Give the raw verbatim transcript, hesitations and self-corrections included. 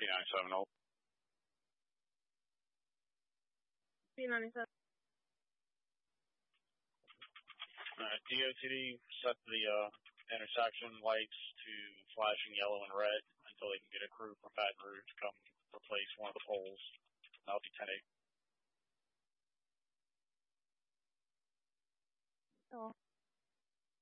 P ninety-seven ult. P ninety-seven. Alright, D O T D set the uh, intersection lights to flashing yellow and red until they can get a crew from Baton Rouge to come replace one of the poles. That'll be ten eight. Oh.